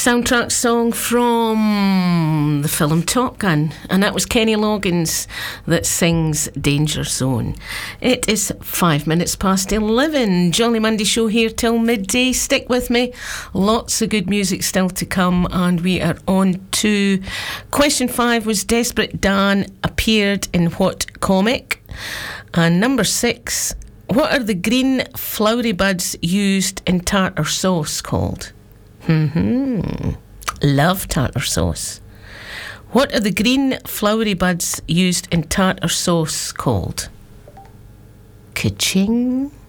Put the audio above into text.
soundtrack song from the film Top Gun, and that was Kenny Loggins that sings Danger Zone. It is 5 minutes past 11. Jolly Monday show here till midday. Stick with me. Lots of good music still to come, and we are on to question 5. Was Desperate Dan appeared in what comic? And number 6, what are the green flowery buds used in tartar sauce called? Love tartar sauce. What are the green flowery buds used in tartar sauce called? Ka-ching.